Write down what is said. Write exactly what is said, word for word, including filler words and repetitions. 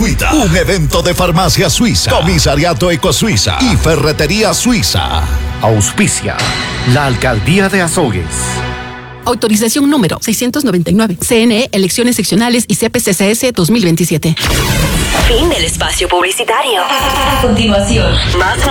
gratuita. Un evento de Farmacia Suiza, Comisariato Ecosuiza y Ferretería Suiza. Auspicia la Alcaldía de Azogues. Autorización número seiscientos noventa y nueve. C N E, Elecciones Seccionales y C P C C S dos mil veintisiete. Fin del espacio publicitario. A continuación, más